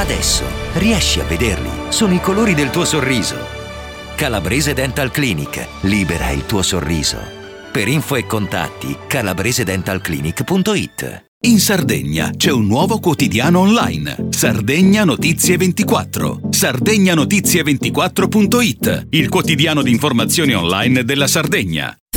Adesso riesci a vederli, sono i colori del tuo sorriso. Calabrese Dental Clinic, libera il tuo sorriso. Per info e contatti calabrisedentalclinic.it. In Sardegna c'è un nuovo quotidiano online, Sardegna Notizie 24. Sardegnanotizie24.it, il quotidiano di informazioni online della Sardegna.